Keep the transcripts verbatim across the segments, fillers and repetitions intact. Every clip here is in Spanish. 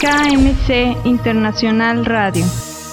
K M C Internacional Radio.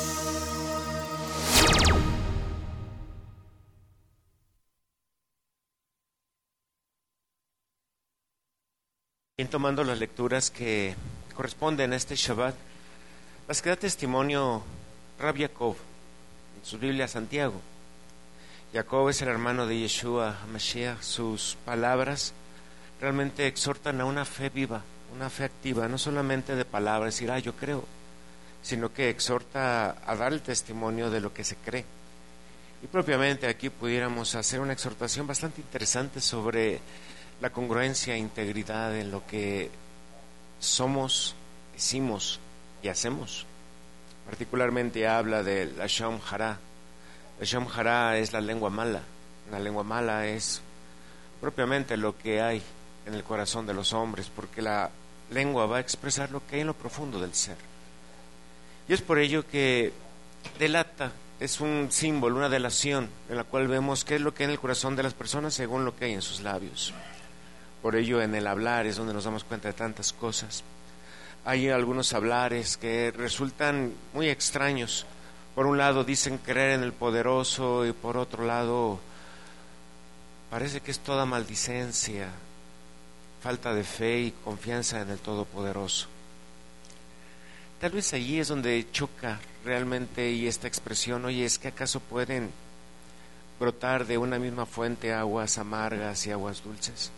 Bien, tomando las lecturas que corresponden a este Shabbat, las que da testimonio Rab Yaakov en su Biblia Santiago. Jacob es el hermano de Yeshua Mashiach. Sus palabras realmente exhortan a una fe viva, una fe activa, no solamente de palabras, decir, ah, yo creo, sino que exhorta a dar el testimonio de lo que se cree. Y propiamente aquí pudiéramos hacer una exhortación bastante interesante sobre la congruencia e integridad en lo que somos, decimos y hacemos. Particularmente habla del Lashon Hara. Lashon Hara es la lengua mala. La lengua mala es propiamente lo que hay en el corazón de los hombres, porque la lengua va a expresar lo que hay en lo profundo del ser. Y es por ello que delata, es un símbolo, una delación, en la cual vemos qué es lo que hay en el corazón de las personas según lo que hay en sus labios. Por ello en el hablar es donde nos damos cuenta de tantas cosas. Hay algunos hablares que resultan muy extraños. Por un lado dicen creer en el poderoso y por otro lado parece que es toda maldicencia, falta de fe y confianza en el Todopoderoso. Tal vez allí es donde choca realmente y esta expresión, oye, ¿es que acaso pueden brotar de una misma fuente aguas amargas y aguas dulces?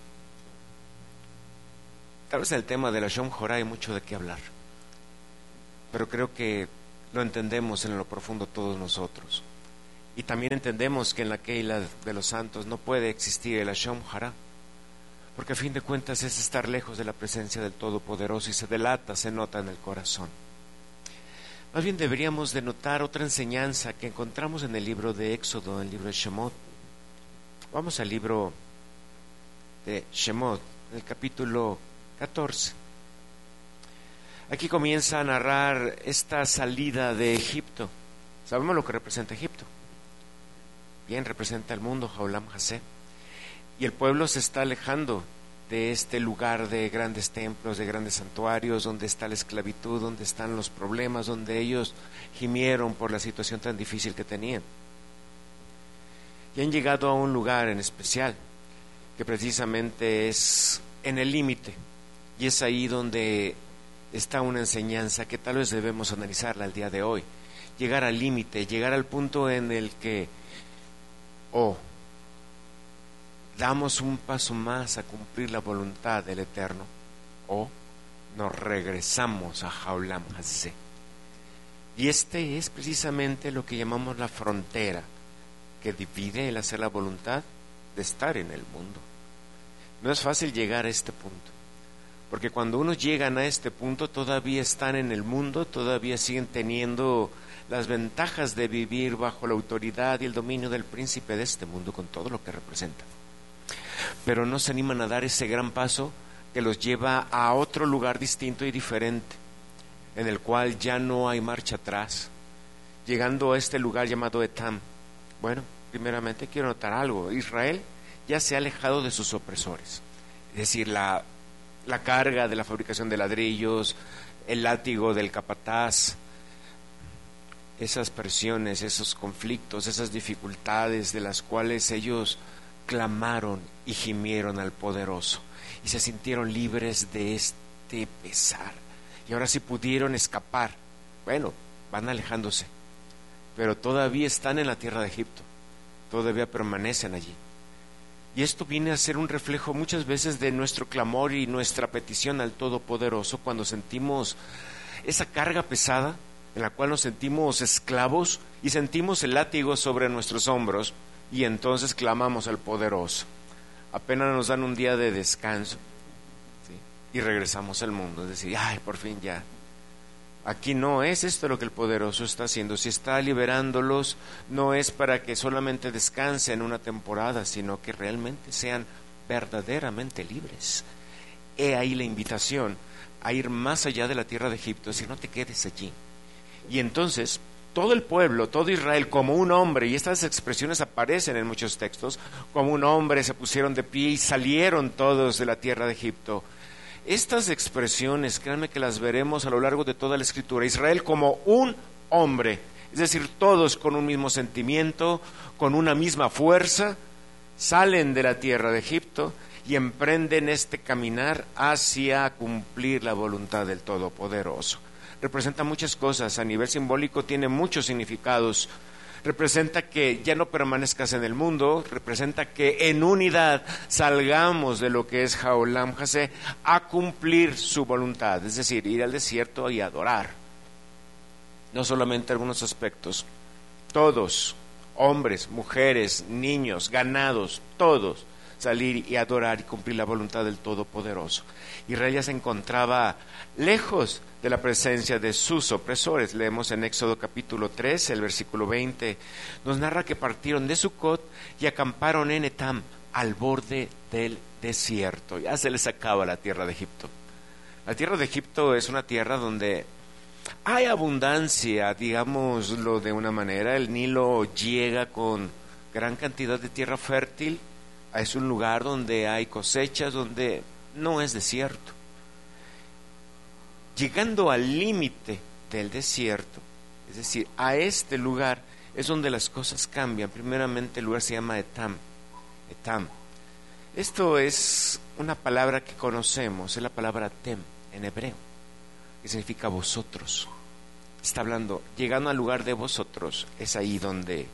Tal vez en el tema de la Lashon Hara hay mucho de qué hablar, pero creo que lo entendemos en lo profundo todos nosotros. Y también entendemos que en la Keila de los santos no puede existir el Lashon Hara, porque a fin de cuentas es estar lejos de la presencia del Todopoderoso y se delata, se nota en el corazón. Más bien deberíamos de notar otra enseñanza que encontramos en el libro de Éxodo, en el libro de Shemot. Vamos al libro de Shemot, en el capítulo catorce. Aquí comienza a narrar esta salida de Egipto. Sabemos lo que representa Egipto. Bien, representa el mundo, Haolam Hasé. Y el pueblo se está alejando de este lugar de grandes templos, de grandes santuarios, donde está la esclavitud, donde están los problemas, donde ellos gimieron por la situación tan difícil que tenían. Y han llegado a un lugar en especial, que precisamente es en el límite. Y es ahí donde está una enseñanza que tal vez debemos analizarla el día de hoy. Llegar al límite, llegar al punto en el que o oh, damos un paso más a cumplir la voluntad del Eterno, o nos regresamos a Haolam Hasé. Y este es precisamente lo que llamamos la frontera que divide el hacer la voluntad de estar en el mundo. No es fácil llegar a este punto, porque cuando unos llegan a este punto todavía están en el mundo, todavía siguen teniendo las ventajas de vivir bajo la autoridad y el dominio del príncipe de este mundo con todo lo que representa. Pero no se animan a dar ese gran paso que los lleva a otro lugar distinto y diferente, en el cual ya no hay marcha atrás. Llegando a este lugar llamado Etam, bueno, primeramente quiero notar algo. Israel ya se ha alejado de sus opresores, es decir, la la carga de la fabricación de ladrillos, el látigo del capataz, esas presiones, esos conflictos, esas dificultades de las cuales ellos clamaron y gimieron al poderoso y se sintieron libres de este pesar, y ahora sí pudieron escapar. Bueno, van alejándose, pero todavía están en la tierra de Egipto, todavía permanecen allí. Y esto viene a ser un reflejo muchas veces de nuestro clamor y nuestra petición al Todopoderoso cuando sentimos esa carga pesada en la cual nos sentimos esclavos y sentimos el látigo sobre nuestros hombros, y entonces clamamos al Poderoso. Apenas nos dan un día de descanso, ¿sí?, y regresamos al mundo, es decir, ay, por fin ya. Aquí no es esto lo que el Poderoso está haciendo. Si está liberándolos, no es para que solamente descansen una temporada, sino que realmente sean verdaderamente libres. He ahí la invitación a ir más allá de la tierra de Egipto, es decir, no te quedes allí. Y entonces, todo el pueblo, todo Israel, como un hombre, y estas expresiones aparecen en muchos textos, como un hombre se pusieron de pie y salieron todos de la tierra de Egipto. Estas expresiones, créanme que las veremos a lo largo de toda la Escritura. Israel como un hombre, es decir, todos con un mismo sentimiento, con una misma fuerza, salen de la tierra de Egipto y emprenden este caminar hacia cumplir la voluntad del Todopoderoso. Representa muchas cosas, a nivel simbólico tiene muchos significados. Representa que ya no permanezcas en el mundo, representa que en unidad salgamos de lo que es Haolam Hazé a cumplir su voluntad, es decir, ir al desierto y adorar. No solamente algunos aspectos, todos, hombres, mujeres, niños, ganados, todos, salir y adorar y cumplir la voluntad del Todopoderoso. Israel ya se encontraba lejos de la presencia de sus opresores. Leemos en Éxodo capítulo tres, el versículo veinte, nos narra que partieron de Sucot y acamparon en Etam, al borde del desierto. Ya se les acaba la tierra de Egipto. La tierra de Egipto es una tierra donde hay abundancia, digámoslo de una manera. El Nilo llega con gran cantidad de tierra fértil. Es un lugar donde hay cosechas, donde no es desierto. Llegando al límite del desierto, es decir, a este lugar es donde las cosas cambian. Primeramente el lugar se llama Etam. Etam. Esto es una palabra que conocemos, es la palabra Tem en hebreo, que significa vosotros. Está hablando, llegando al lugar de vosotros, es ahí donde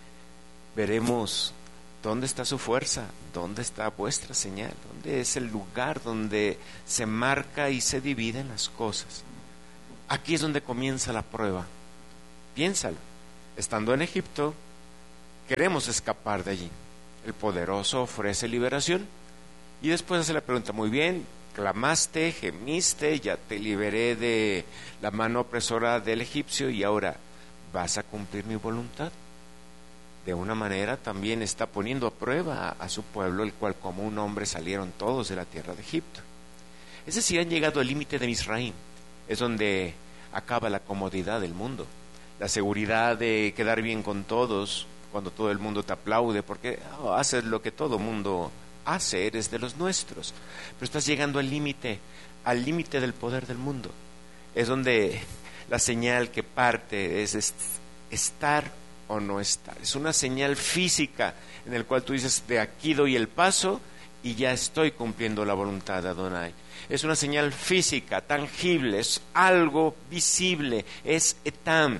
veremos dónde está su fuerza, dónde está vuestra señal, dónde es el lugar donde se marca y se dividen las cosas. Aquí es donde comienza la prueba. Piénsalo, estando en Egipto, queremos escapar de allí. El poderoso ofrece liberación y después hace la pregunta, muy bien, clamaste, gemiste, ya te liberé de la mano opresora del egipcio y ahora, ¿vas a cumplir mi voluntad? De una manera también está poniendo a prueba a, a su pueblo, el cual como un hombre salieron todos de la tierra de Egipto. Es decir, han llegado al límite de Misraim, es donde acaba la comodidad del mundo, la seguridad de quedar bien con todos, cuando todo el mundo te aplaude, porque oh, haces lo que todo mundo hace, eres de los nuestros, pero estás llegando al límite, al límite del poder del mundo. Es donde la señal que parte es est- estar o no estar. Es una señal física en el cual tú dices, de aquí doy el paso y ya estoy cumpliendo la voluntad de Adonai. Es una señal física, tangible, es algo visible, es etam.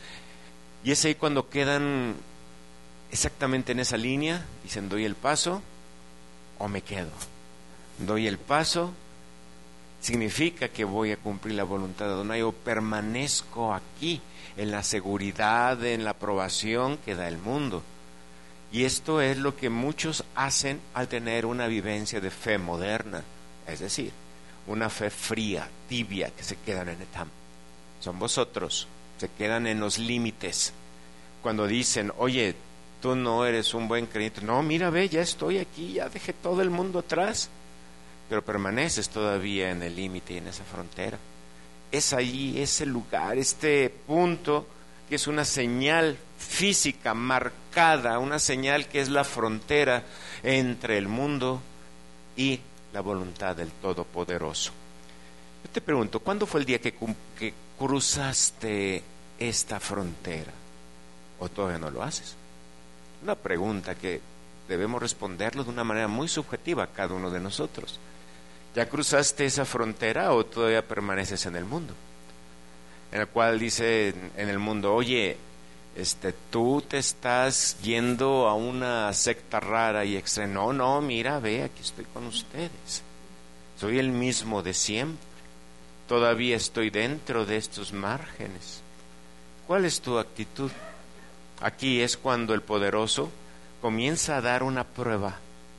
Y es ahí cuando quedan exactamente en esa línea, dicen, doy el paso o me quedo. Doy el paso significa que voy a cumplir la voluntad de Adonai o permanezco aquí en la seguridad, en la aprobación que da el mundo. Y esto es lo que muchos hacen al tener una vivencia de fe moderna, es decir, una fe fría, tibia, que se quedan en Etam. Son vosotros, se quedan en los límites. Cuando dicen, oye, tú no eres un buen creyente, no, mira, ve, ya estoy aquí, ya dejé todo el mundo atrás, pero permaneces todavía en el límite y en esa frontera. Es ahí, ese lugar, este punto que es una señal física marcada, una señal que es la frontera entre el mundo y la voluntad del Todopoderoso. Yo te pregunto, ¿cuándo fue el día que, que cruzaste esta frontera? ¿O todavía no lo haces? Una pregunta que debemos responderlo de una manera muy subjetiva a cada uno de nosotros. ¿Ya cruzaste esa frontera o todavía permaneces en el mundo? En el cual dice en el mundo, oye, este, tú te estás yendo a una secta rara y extraña. No, no, mira, ve, aquí estoy con ustedes. Soy el mismo de siempre. Todavía estoy dentro de estos márgenes. ¿Cuál es tu actitud? Aquí es cuando el poderoso comienza a dar una prueba.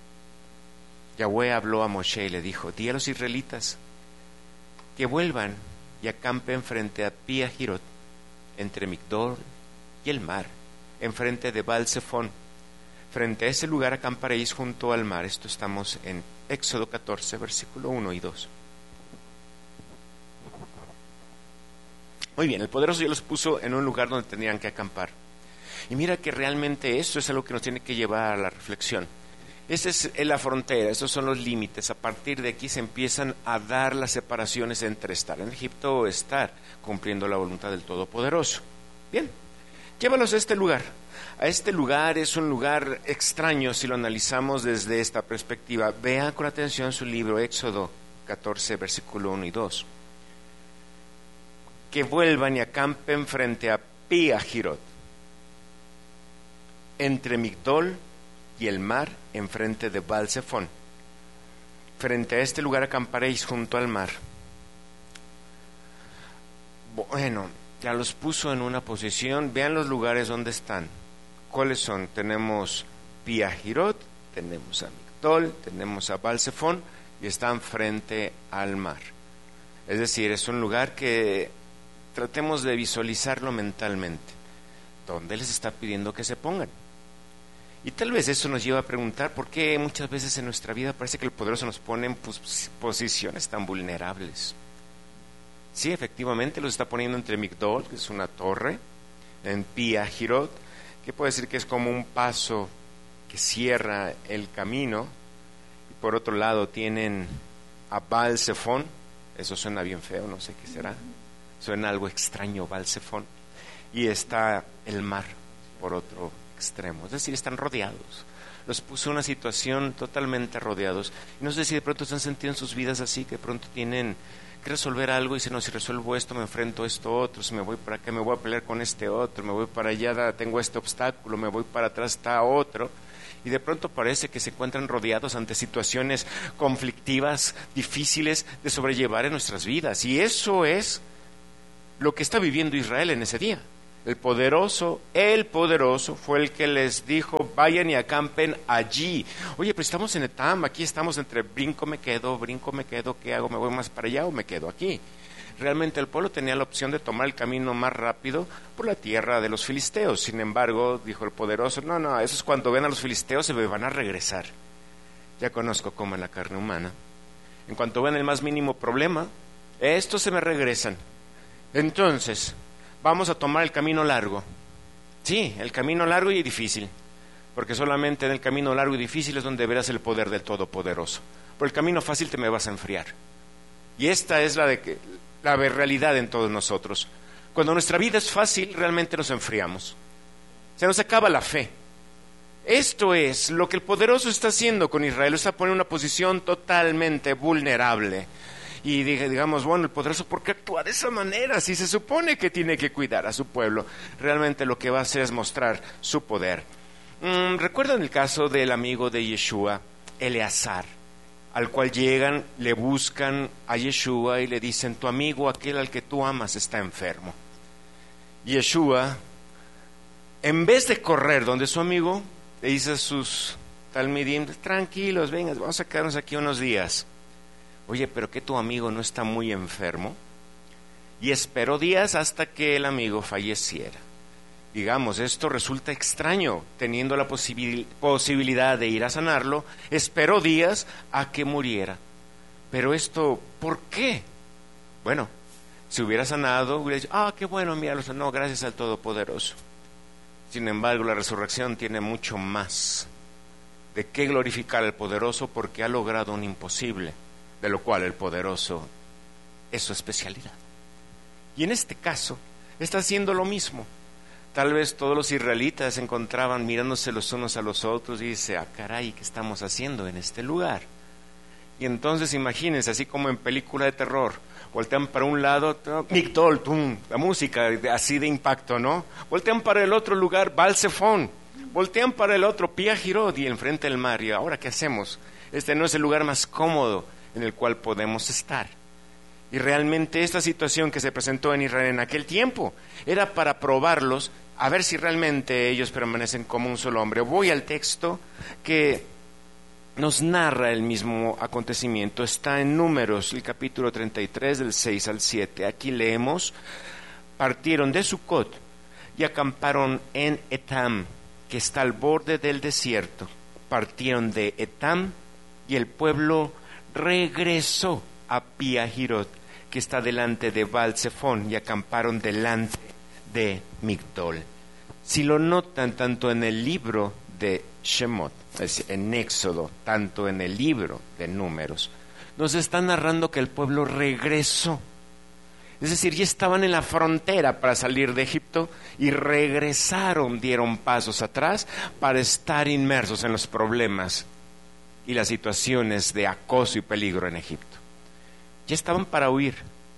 Yahweh habló a Moshe y le dijo, di a los israelitas que vuelvan y acampen frente a Pi Hahirot, entre Migdol y el mar, enfrente de Baal Zephón. Frente a ese lugar acamparéis junto al mar. Esto estamos en Éxodo catorce, versículo uno y dos. Muy bien, el poderoso ya los puso en un lugar donde tenían que acampar. Y mira que realmente esto es algo que nos tiene que llevar a la reflexión. Esa es la frontera, esos son los límites. A partir de aquí se empiezan a dar las separaciones entre estar en Egipto o estar cumpliendo la voluntad del Todopoderoso. Bien, llévalos a este lugar. A este lugar es un lugar extraño si lo analizamos desde esta perspectiva. Vea con atención su libro Éxodo catorce, versículo uno y dos. Que vuelvan y acampen frente a Pi-Hahirot, entre Migdol y el mar, enfrente de Baal-Zephón. Frente a este lugar acamparéis junto al mar. Bueno, ya los puso en una posición. Vean los lugares donde están. ¿Cuáles son? Tenemos Pi-Hahirot, tenemos a Migdol, tenemos a Baal-Zephón y están frente al mar. Es decir, es un lugar que tratemos de visualizarlo mentalmente. ¿Dónde les está pidiendo que se pongan? Y tal vez eso nos lleva a preguntar por qué muchas veces en nuestra vida parece que el poderoso nos pone en pos- posiciones tan vulnerables. Sí, efectivamente los está poniendo entre Migdol, que es una torre, en Pi-Hahirot, que puede decir que es como un paso que cierra el camino, y por otro lado tienen a Baal-Zephón. Eso suena bien feo, no sé qué será, suena algo extraño, Baal-Zephón, y está el mar por otro extremo, es decir, están rodeados. Los puso en una situación totalmente rodeados. Y no sé si de pronto se han sentido en sus vidas así, que de pronto tienen que resolver algo y dicen, no, si resuelvo esto me enfrento a esto otro, si me voy para acá me voy a pelear con este otro, me voy para allá, tengo este obstáculo, me voy para atrás, está otro. Y de pronto parece que se encuentran rodeados ante situaciones conflictivas, difíciles de sobrellevar en nuestras vidas. Y eso es lo que está viviendo Israel en ese día. El poderoso, el poderoso fue el que les dijo, vayan y acampen allí. Oye, pero estamos en Etam, aquí estamos entre brinco me quedo, brinco me quedo, ¿qué hago? ¿Me voy más para allá o me quedo aquí? Realmente el pueblo tenía la opción de tomar el camino más rápido por la tierra de los filisteos. Sin embargo, dijo el poderoso, no, no, eso es cuando ven a los filisteos se me van a regresar. Ya conozco cómo es la carne humana. En cuanto ven el más mínimo problema, estos se me regresan. Entonces, vamos a tomar el camino largo. Sí, el camino largo y difícil, porque solamente en el camino largo y difícil es donde verás el poder del Todopoderoso. Por el camino fácil te me vas a enfriar. Y esta es la, de que, la realidad en todos nosotros. Cuando nuestra vida es fácil, realmente nos enfriamos. Se nos acaba la fe. Esto es lo que el poderoso está haciendo con Israel. Lo está poniendo en una posición totalmente vulnerable. Y digamos, bueno, el poderoso, ¿por qué actúa de esa manera? Si se supone que tiene que cuidar a su pueblo, realmente lo que va a hacer es mostrar su poder. Mm, ¿Recuerdan el caso del amigo de Yeshua, Eleazar, al cual llegan, le buscan a Yeshua y le dicen, tu amigo, aquel al que tú amas, está enfermo? Yeshua, en vez de correr donde su amigo, le dice a sus talmidim, tranquilos, vengan, vamos a quedarnos aquí unos días. Oye, pero que tu amigo no está muy enfermo. Y esperó días hasta que el amigo falleciera. Digamos, esto resulta extraño, teniendo la posibil- posibilidad de ir a sanarlo, esperó días a que muriera. Pero esto, ¿por qué? Bueno, si hubiera sanado, hubiera dicho, ah, qué bueno, mira, lo sanó, gracias al Todopoderoso. Sin embargo, la resurrección tiene mucho más de qué glorificar al poderoso, porque ha logrado un imposible, de lo cual el poderoso es su especialidad. Y en este caso está haciendo lo mismo. Tal vez todos los israelitas se encontraban mirándose los unos a los otros y dice, ah, caray, ¿qué estamos haciendo en este lugar? Y entonces imagínense, así como en película de terror, voltean para un lado, Migdol, tum, la música así de impacto, ¿no? Voltean para el otro lugar, Baal-Zephón, voltean para el otro, Pi-Hahirot, y enfrente del mar. ¿Y ahora qué hacemos? Este no es el lugar más cómodo en el cual podemos estar. Y realmente esta situación que se presentó en Israel en aquel tiempo era para probarlos, a ver si realmente ellos permanecen como un solo hombre. Voy al texto que nos narra el mismo acontecimiento. Está en Números, el capítulo treinta y tres, del seis al siete. Aquí leemos, partieron de Sucot y acamparon en Etam, que está al borde del desierto. Partieron de Etam y el pueblo regresó a Pi-Hahirot, que está delante de Baal-Zephón, y acamparon delante de Migdol. Si lo notan tanto en el libro de Shemot, es decir, en Éxodo, tanto en el libro de Números, nos está narrando que el pueblo regresó. Es decir, ya estaban en la frontera para salir de Egipto y regresaron, dieron pasos atrás para estar inmersos en los problemas y las situaciones de acoso y peligro en Egipto. Ya estaban para huir.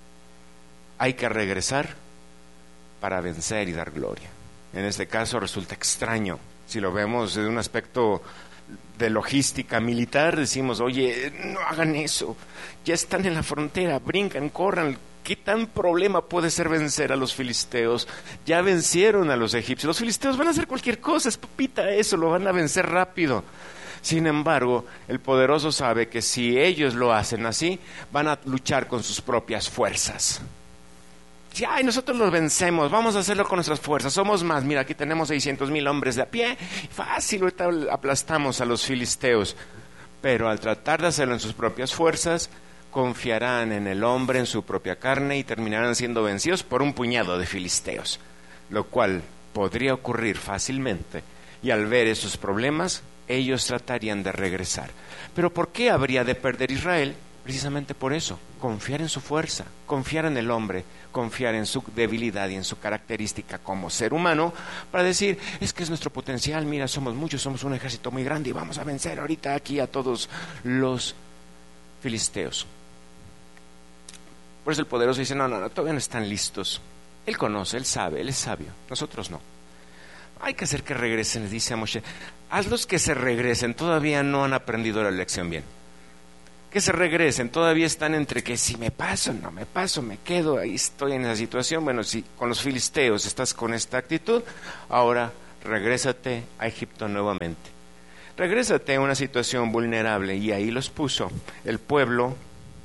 Hay que regresar para vencer y dar gloria. En este caso resulta extraño. Si lo vemos desde un aspecto de logística militar, decimos, oye, no hagan eso. Ya están en la frontera, brincan, corran. ¿Qué tan problema puede ser vencer a los filisteos? Ya vencieron a los egipcios. Los filisteos van a hacer cualquier cosa, es papita eso, lo van a vencer rápido. Sin embargo, el poderoso sabe que si ellos lo hacen así, van a luchar con sus propias fuerzas. Si, ay, nosotros los vencemos, vamos a hacerlo con nuestras fuerzas, somos más. Mira, aquí tenemos seiscientos mil hombres de a pie, fácil, ahorita aplastamos a los filisteos. Pero al tratar de hacerlo en sus propias fuerzas, confiarán en el hombre, en su propia carne, y terminarán siendo vencidos por un puñado de filisteos, lo cual podría ocurrir fácilmente, y al ver esos problemas, ellos tratarían de regresar. Pero ¿por qué habría de perder Israel? Precisamente por eso, confiar en su fuerza, confiar en el hombre, confiar en su debilidad y en su característica como ser humano, para decir, es que es nuestro potencial, mira, somos muchos, somos un ejército muy grande y vamos a vencer ahorita aquí a todos los filisteos. Por eso el poderoso dice, no, no, no, todavía no están listos. Él conoce, él sabe, él es sabio, nosotros no. Hay que hacer que regresen, les dice a Moshe, hazlos que se regresen, todavía no han aprendido la lección bien. Que se regresen, todavía están entre que si me paso, no me paso, me quedo, ahí estoy en esa situación. Bueno, si con los filisteos estás con esta actitud, ahora regrésate a Egipto nuevamente. Regrésate a una situación vulnerable, y ahí los puso. El pueblo,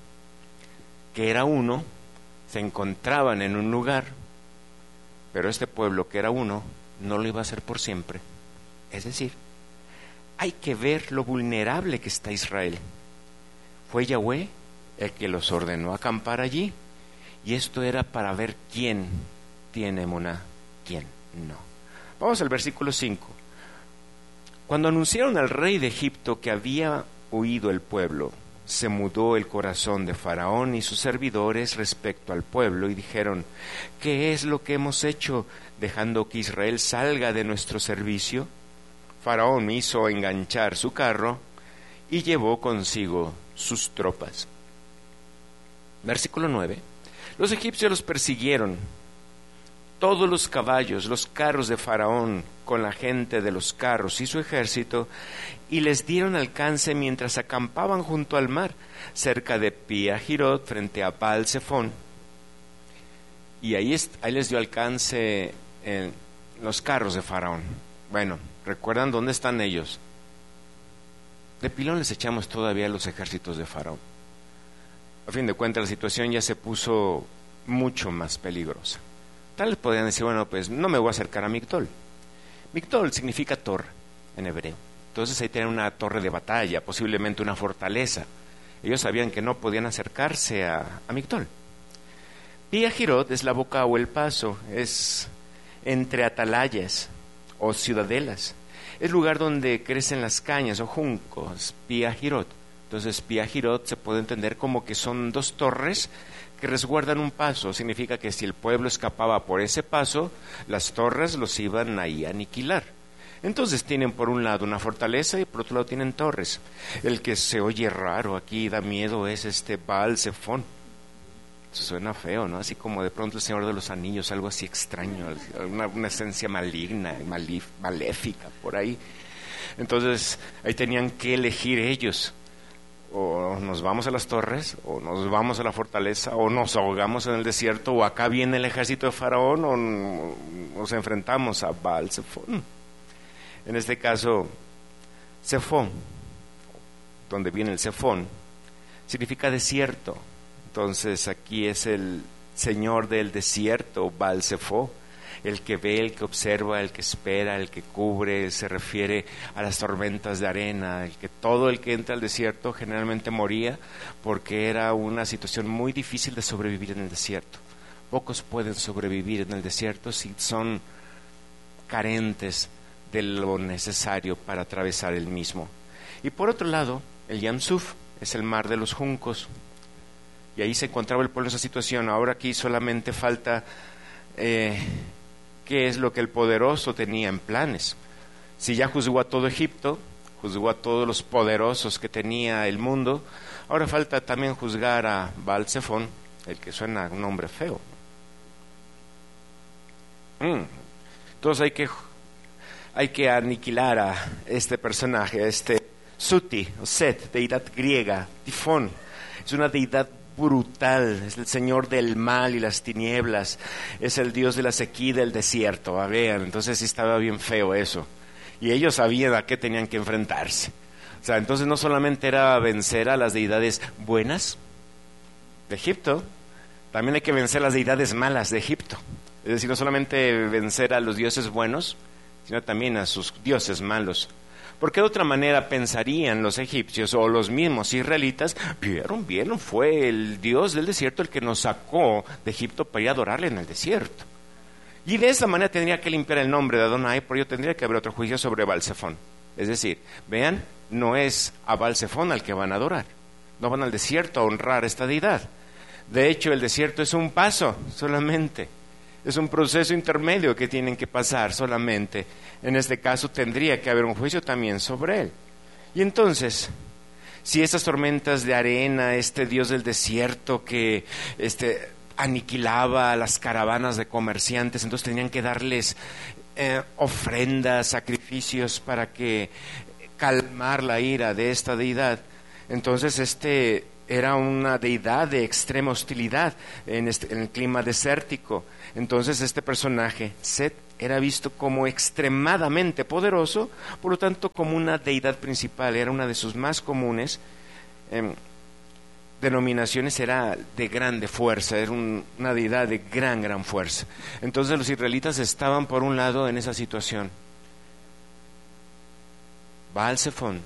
que era uno, se encontraban en un lugar, pero este pueblo que era uno no lo iba a hacer por siempre. Es decir, hay que ver lo vulnerable que está Israel. Fue Yahweh el que los ordenó acampar allí, y esto era para ver quién tiene emuná, quién no. Vamos al versículo cinco. Cuando anunciaron al rey de Egipto que había huido el pueblo, se mudó el corazón de Faraón y sus servidores respecto al pueblo, y dijeron, ¿qué es lo que hemos hecho, dejando que Israel salga de nuestro servicio? Faraón hizo enganchar su carro y llevó consigo sus tropas. Versículo nueve. Los egipcios los persiguieron, todos los caballos, los carros de Faraón, con la gente de los carros y su ejército, y les dieron alcance mientras acampaban junto al mar, cerca de Pi-Hahirot, frente a Baal-Zephón. Y ahí, est- ahí les dio alcance en los carros de Faraón. Bueno, ¿recuerdan dónde están ellos? De pilón les echamos todavía a los ejércitos de Faraón. A fin de cuentas, la situación ya se puso mucho más peligrosa. Tal vez podrían decir, bueno, pues no me voy a acercar a Migdol. Migdol significa torre en hebreo. Entonces ahí tienen una torre de batalla, posiblemente una fortaleza. Ellos sabían que no podían acercarse a, a Migdol. Pi-Hahirot es la boca o el paso, es entre atalayas o ciudadelas. Es lugar donde crecen las cañas o juncos, Pi-Hahirot. Entonces Pi-Hahirot se puede entender como que son dos torres que resguardan un paso. Significa que si el pueblo escapaba por ese paso, las torres los iban ahí a aniquilar. Entonces tienen por un lado una fortaleza y por otro lado tienen torres. El que se oye raro aquí, da miedo, es este Baal-Zephón. Eso suena feo, ¿no? Así como de pronto el Señor de los Anillos, algo así extraño, una, una esencia maligna, malif, maléfica por ahí. Entonces ahí tenían que elegir ellos. O nos vamos a las torres, o nos vamos a la fortaleza, o nos ahogamos en el desierto, o acá viene el ejército de Faraón, o nos enfrentamos a Baal-Zephón. En este caso, Zephón, donde viene el Zephón, significa desierto. Entonces aquí es el señor del desierto, Baal-Zephón, el que ve, el que observa, el que espera, el que cubre. Se refiere a las tormentas de arena, el que todo el que entra al desierto generalmente moría, porque era una situación muy difícil de sobrevivir en el desierto. Pocos pueden sobrevivir en el desierto si son carentes de lo necesario para atravesar el mismo. Y por otro lado, el Yam Suf es el mar de los juncos. Y ahí se encontraba el pueblo en esa situación. Ahora aquí solamente falta eh, qué es lo que el poderoso tenía en planes. Si ya juzgó a todo Egipto, juzgó a todos los poderosos que tenía el mundo, ahora falta también juzgar a Baal-Zephón, el que suena a un nombre feo. Mm. Entonces hay que, hay que aniquilar a este personaje, a este Suti, o Set, deidad griega, Tifón. Es una deidad brutal, es el señor del mal y las tinieblas, es el dios de la sequía y del desierto. A ver, entonces sí estaba bien feo eso. Y ellos sabían a qué tenían que enfrentarse. O sea, entonces no solamente era vencer a las deidades buenas de Egipto, también hay que vencer a las deidades malas de Egipto. Es decir, no solamente vencer a los dioses buenos, sino también a sus dioses malos. Porque de otra manera pensarían los egipcios o los mismos israelitas, vieron, vieron, fue el dios del desierto el que nos sacó de Egipto para ir a adorarle en el desierto. Y de esa manera tendría que limpiar el nombre de Adonai, por ello tendría que haber otro juicio sobre Baal-Zephón. Es decir, vean, no es a Baal-Zephón al que van a adorar. No van al desierto a honrar esta deidad. De hecho, el desierto es un paso solamente. Es un proceso intermedio que tienen que pasar solamente. En este caso tendría que haber un juicio también sobre él. Y entonces, si esas tormentas de arena, este dios del desierto que este, aniquilaba a las caravanas de comerciantes, entonces tenían que darles eh, ofrendas, sacrificios para que calmar la ira de esta deidad. Entonces este era una deidad de extrema hostilidad en, este, en el clima desértico. Entonces este personaje, Set, era visto como extremadamente poderoso, por lo tanto como una deidad principal, era una de sus más comunes eh, denominaciones, era de grande fuerza, era un, una deidad de gran, gran fuerza. Entonces los israelitas estaban por un lado en esa situación. Baal-Zephón,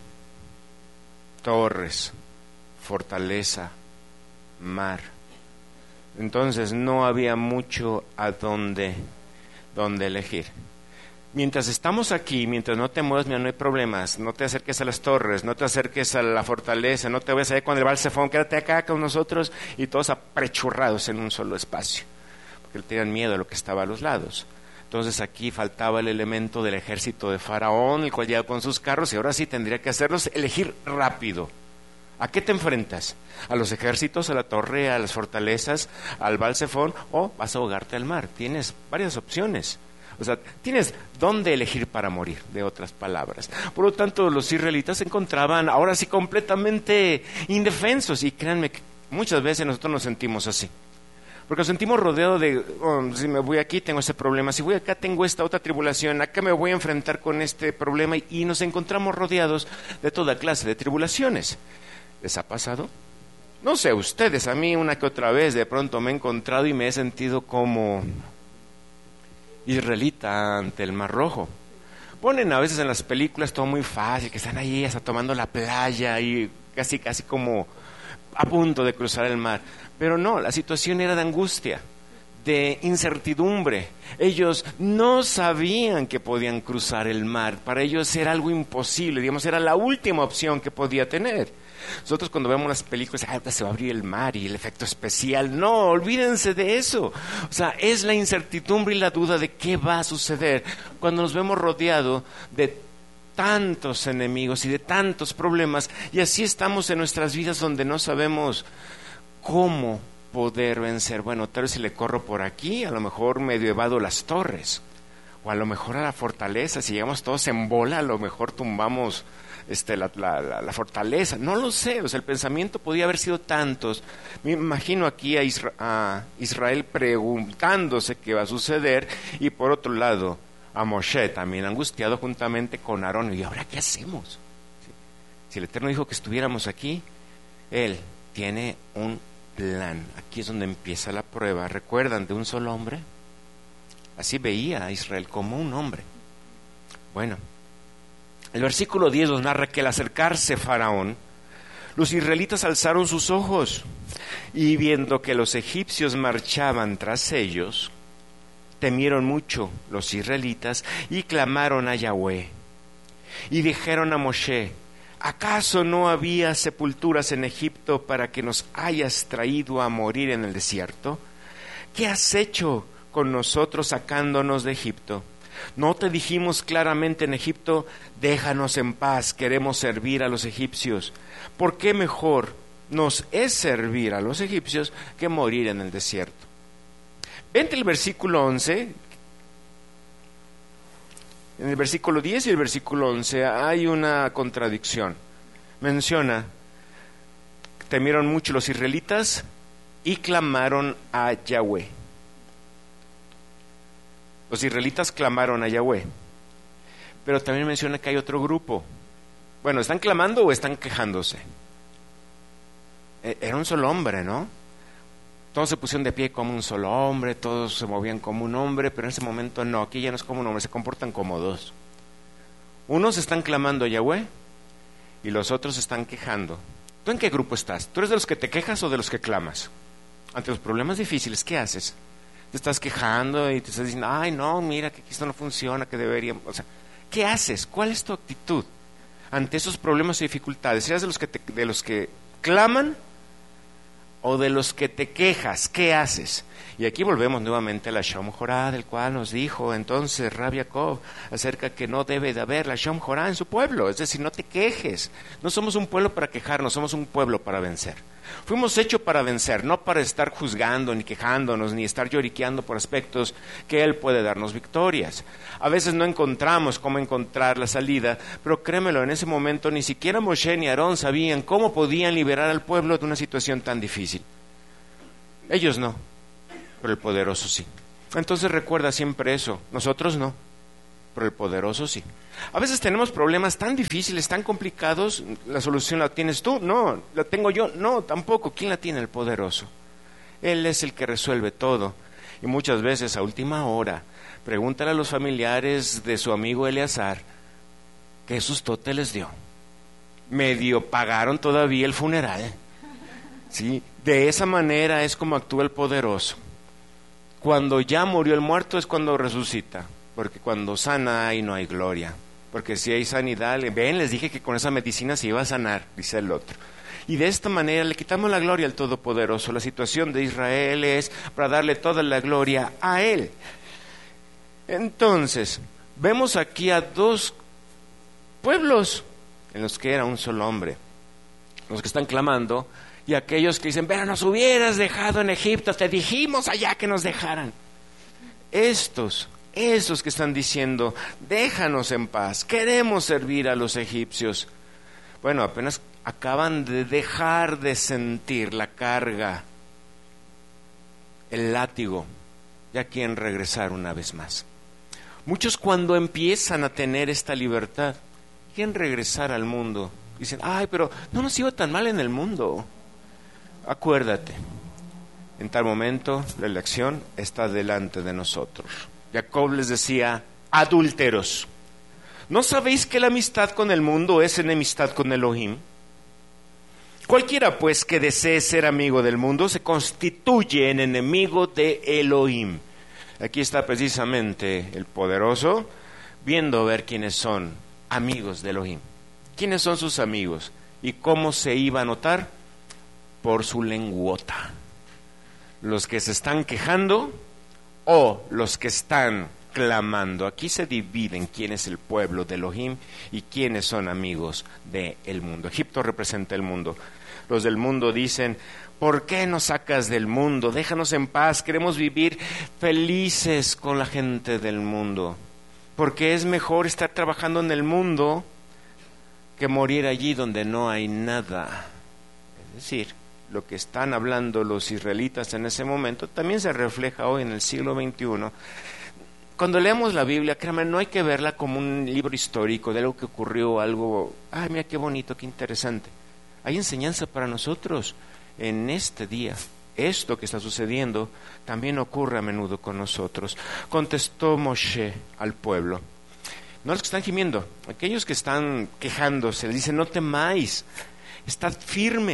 torres, fortaleza, mar. Entonces no había mucho a dónde, dónde elegir. Mientras estamos aquí, mientras no te muevas, mira, no hay problemas. No te acerques a las torres, no te acerques a la fortaleza, no te vayas allá con el Baal-Zephón, quédate acá con nosotros, y todos aprechurrados en un solo espacio, porque tenían miedo a lo que estaba a los lados. Entonces aquí faltaba el elemento del ejército de Faraón, el cual llegaba con sus carros, y ahora sí tendría que hacerlos elegir rápido. ¿A qué te enfrentas? ¿A los ejércitos, a la torre, a las fortalezas, al Baal-Zephón, o vas a ahogarte al mar? Tienes varias opciones. O sea, tienes dónde elegir para morir, de otras palabras. Por lo tanto, los israelitas se encontraban ahora sí completamente indefensos, y créanme que muchas veces nosotros nos sentimos así. Porque nos sentimos rodeados de, oh, si me voy aquí tengo ese problema, si voy acá tengo esta otra tribulación, acá me voy a enfrentar con este problema, y, y nos encontramos rodeados de toda clase de tribulaciones. ¿Les ha pasado? No sé, ustedes, a mí una que otra vez de pronto me he encontrado y me he sentido como israelita ante el Mar Rojo. Ponen a veces en las películas todo muy fácil, que están ahí hasta tomando la playa y casi casi como a punto de cruzar el mar. Pero no, la situación era de angustia, de incertidumbre. Ellos no sabían que podían cruzar el mar. Para ellos era algo imposible, digamos, era la última opción que podía tener. Nosotros cuando vemos las películas, ah, se va a abrir el mar y el efecto especial. No, olvídense de eso. O sea, es la incertidumbre y la duda de qué va a suceder cuando nos vemos rodeados de tantos enemigos y de tantos problemas, y así estamos en nuestras vidas donde no sabemos cómo poder vencer. Bueno, tal vez si le corro por aquí, a lo mejor medio evado las torres, o a lo mejor a la fortaleza, si llegamos todos en bola, a lo mejor tumbamos este, la, la, la, la fortaleza, no lo sé. O sea, el pensamiento podía haber sido tantos. Me imagino aquí a, Isra- a Israel preguntándose qué va a suceder, y por otro lado a Moshe también angustiado juntamente con Aarón. ¿Y ahora qué hacemos? Si el Eterno dijo que estuviéramos aquí, Él tiene un plan. Aquí es donde empieza la prueba. ¿Recuerdan de un solo hombre? Así veía a Israel, como un hombre. Bueno, el versículo diez nos narra que al acercarse Faraón, los israelitas alzaron sus ojos, y viendo que los egipcios marchaban tras ellos, temieron mucho los israelitas y clamaron a Yahweh. Y dijeron a Moshe: ¿acaso no había sepulturas en Egipto para que nos hayas traído a morir en el desierto? ¿Qué has hecho con nosotros sacándonos de Egipto? ¿No te dijimos claramente en Egipto: déjanos en paz, queremos servir a los egipcios? ¿Por qué mejor nos es servir a los egipcios que morir en el desierto? Entre el versículo once, en el versículo diez y el versículo once hay una contradicción. Menciona: temieron mucho los israelitas y clamaron a Yahweh. Los israelitas clamaron a Yahweh, pero también menciona que hay otro grupo. Bueno, ¿están clamando o están quejándose? Era un solo hombre, ¿no? Todos se pusieron de pie como un solo hombre, todos se movían como un hombre, pero en ese momento no, aquí ya no es como un hombre, se comportan como dos. Unos están clamando a Yahweh y los otros están quejando. ¿Tú en qué grupo estás? ¿Tú eres de los que te quejas o de los que clamas? Ante los problemas difíciles, ¿qué haces? Te estás quejando y te estás diciendo: ay, no, mira que esto no funciona, que deberíamos... O sea, ¿qué haces? ¿Cuál es tu actitud ante esos problemas y dificultades? ¿Eres de los que, te, de los que claman o de los que te quejas? ¿Qué haces? Y aquí volvemos nuevamente a la Shom Jorá, del cual nos dijo entonces Rab Yaakov acerca que no debe de haber la Shom Jorá en su pueblo. Es decir, no te quejes. No somos un pueblo para quejarnos, somos un pueblo para vencer. Fuimos hechos para vencer, no para estar juzgando, ni quejándonos, ni estar lloriqueando por aspectos que Él puede darnos victorias. A veces no encontramos cómo encontrar la salida, pero créemelo, en ese momento ni siquiera Moshe ni Aarón sabían cómo podían liberar al pueblo de una situación tan difícil. Ellos no, pero el poderoso sí. Entonces recuerda siempre eso, nosotros no, pero el poderoso sí. A veces tenemos problemas tan difíciles, tan complicados. ¿La solución la tienes tú? No. ¿La tengo yo? No, tampoco. ¿Quién la tiene? El poderoso. Él es el que resuelve todo. Y muchas veces a última hora, pregúntale a los familiares de su amigo Eleazar qué sustote les dio. Medio pagaron todavía el funeral. ¿Sí? De esa manera es como actúa el poderoso. Cuando ya murió el muerto es cuando resucita. Porque cuando sana ahí no hay gloria. Porque si hay sanidad, ven, les dije que con esa medicina se iba a sanar, dice el otro. Y de esta manera le quitamos la gloria al Todopoderoso. La situación de Israel es para darle toda la gloria a Él. Entonces, vemos aquí a dos pueblos en los que era un solo hombre. Los que están clamando y aquellos que dicen: pero nos hubieras dejado en Egipto, te dijimos allá que nos dejaran. Estos Esos que están diciendo: déjanos en paz, queremos servir a los egipcios. Bueno, apenas acaban de dejar de sentir la carga, el látigo, ya quieren regresar una vez más. Muchos, cuando empiezan a tener esta libertad, quieren regresar al mundo. Dicen: ay, pero no nos iba tan mal en el mundo. Acuérdate, en tal momento la elección está delante de nosotros. Jacob les decía: adúlteros, ¿no sabéis que la amistad con el mundo es enemistad con Elohim? Cualquiera pues que desee ser amigo del mundo se constituye en enemigo de Elohim. Aquí está precisamente el poderoso viendo ver quiénes son amigos de Elohim. ¿Quiénes son sus amigos? ¿Y cómo se iba a notar? Por su lenguota. Los que se están quejando o los que están clamando. Aquí se dividen quién es el pueblo de Elohim y quiénes son amigos del mundo. Egipto representa el mundo. Los del mundo dicen: ¿por qué nos sacas del mundo? Déjanos en paz, queremos vivir felices con la gente del mundo. Porque es mejor estar trabajando en el mundo que morir allí donde no hay nada. Es decir, lo que están hablando los israelitas en ese momento también se refleja hoy en el siglo veintiuno. Cuando leemos la Biblia, créanme, no hay que verla como un libro histórico de algo que ocurrió, algo, ay, mira qué bonito, qué interesante. Hay enseñanza para nosotros en este día. Esto que está sucediendo también ocurre a menudo con nosotros. Contestó Moshe al pueblo. No los que están gimiendo, aquellos que están quejándose, le dicen: no temáis, estad firmes.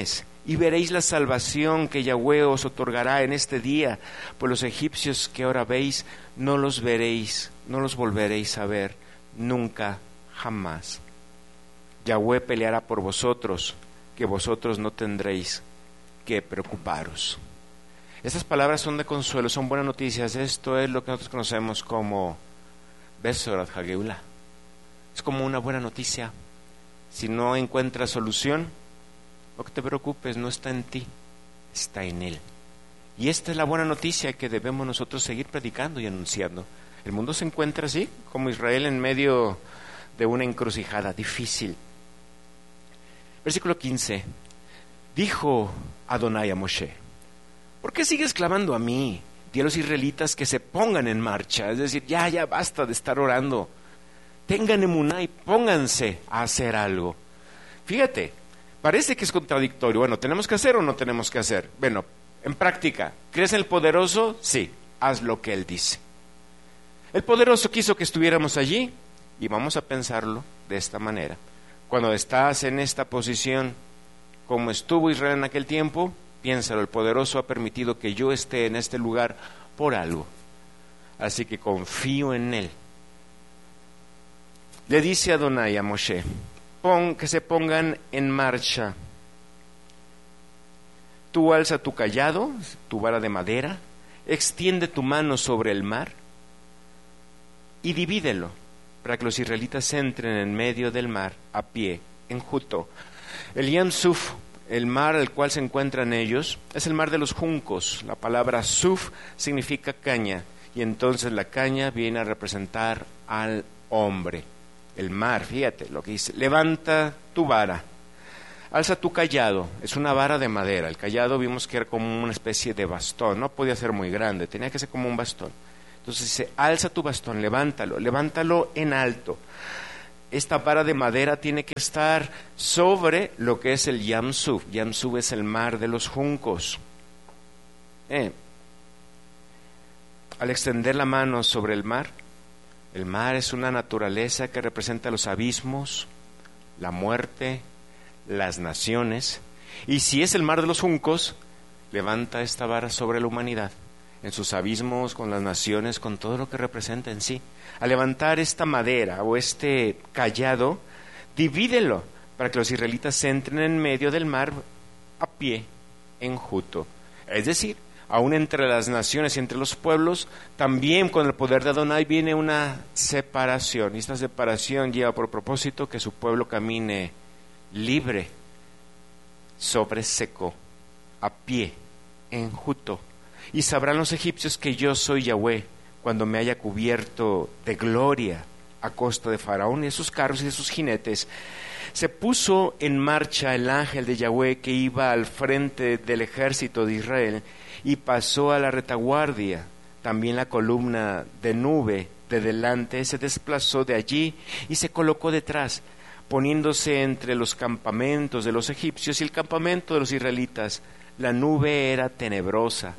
y veréis la salvación que Yahweh os otorgará en este día, pues los egipcios que ahora veis no los veréis, no los volveréis a ver nunca, jamás. Yahweh peleará por vosotros, que vosotros no tendréis que preocuparos. Estas palabras son de consuelo, son buenas noticias. Esto es lo que nosotros conocemos como Besorat Hageulah. Es como una buena noticia. Si no encuentras solución, no te preocupes, no está en ti, está en Él. Y esta es la buena noticia que debemos nosotros seguir predicando y anunciando. El mundo se encuentra así, como Israel en medio de una encrucijada difícil. Versículo quince. Dijo Adonai a Moshe: ¿por qué sigues clamando a mí? Di a los israelitas que se pongan en marcha. Es decir, ya, ya basta de estar orando. Tengan emuná y pónganse a hacer algo. Fíjate, parece que es contradictorio. Bueno, ¿tenemos que hacer o no tenemos que hacer? Bueno, en práctica, ¿crees en el poderoso? Sí, haz lo que Él dice. El poderoso quiso que estuviéramos allí, y vamos a pensarlo de esta manera. Cuando estás en esta posición, como estuvo Israel en aquel tiempo, piénsalo, el poderoso ha permitido que yo esté en este lugar por algo. Así que confío en Él. Le dice Adonai a Moshe: pon, que se pongan en marcha. Tú alza tu cayado, tu vara de madera, extiende tu mano sobre el mar y divídelo, para que los israelitas entren en medio del mar a pie, enjuto. El Yam Suf, el mar al cual se encuentran ellos, es el mar de los juncos. La palabra Suf significa caña, y entonces la caña viene a representar al hombre. El mar, fíjate lo que dice: levanta tu vara, alza tu cayado. Es una vara de madera. El cayado vimos que era como una especie de bastón, no podía ser muy grande, tenía que ser como un bastón. Entonces dice: alza tu bastón, levántalo, levántalo en alto. Esta vara de madera tiene que estar sobre lo que es el Yam Suf. Yam Suf es el mar de los juncos. Eh. Al extender la mano sobre el mar, el mar es una naturaleza que representa los abismos, la muerte, las naciones. Y si es el mar de los juncos, levanta esta vara sobre la humanidad, en sus abismos, con las naciones, con todo lo que representa en sí. Al levantar esta madera o este cayado, divídelo para que los israelitas entren en medio del mar a pie, enjuto. Es decir, aún entre las naciones y entre los pueblos, también con el poder de Adonai viene una separación. Y esta separación lleva por propósito que su pueblo camine libre, sobre seco, a pie, enjuto. Y sabrán los egipcios que yo soy Yahweh, cuando me haya cubierto de gloria a costa de Faraón y de sus carros y de sus jinetes. Se puso en marcha el ángel de Yahweh que iba al frente del ejército de Israel y pasó a la retaguardia. También la columna de nube de delante se desplazó de allí y se colocó detrás, poniéndose entre los campamentos de los egipcios y el campamento de los israelitas. La nube era tenebrosa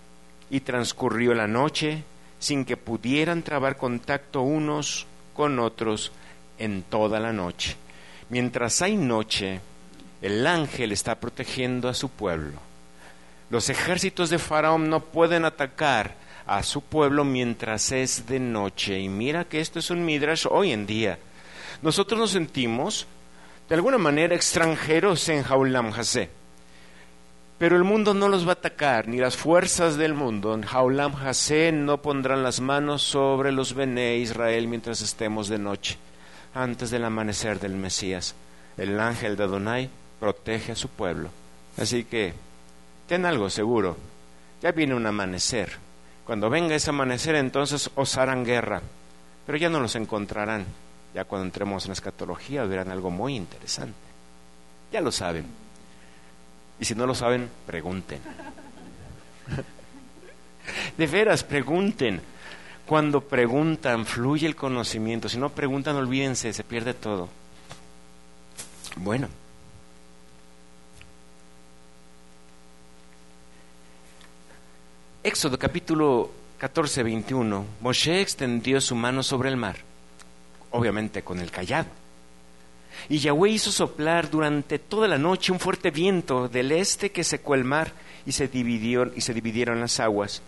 y transcurrió la noche sin que pudieran trabar contacto unos con otros en toda la noche. Mientras hay noche, el ángel está protegiendo a su pueblo. Los ejércitos de Faraón no pueden atacar a su pueblo mientras es de noche. Y mira que esto es un midrash hoy en día. Nosotros nos sentimos de alguna manera extranjeros en Haulam Hasé. Pero el mundo no los va a atacar, ni las fuerzas del mundo. En Haulam Hasé no pondrán las manos sobre los Bené Israel mientras estemos de noche, antes del amanecer del Mesías. El ángel de Adonai protege a su pueblo. Así que ten algo seguro, ya viene un amanecer. Cuando venga ese amanecer, entonces os harán guerra, pero ya no los encontrarán. Ya cuando entremos en la escatología verán algo muy interesante. Ya lo saben. Y si no lo saben, pregunten. De veras, pregunten. Cuando preguntan, fluye el conocimiento. Si no preguntan, olvídense, se pierde todo. Bueno. Éxodo capítulo catorce, veintiuno. Moshe extendió su mano sobre el mar, obviamente con el cayado. Y Yahweh hizo soplar durante toda la noche un fuerte viento del este que secó el mar y se dividió, y se dividieron las aguas.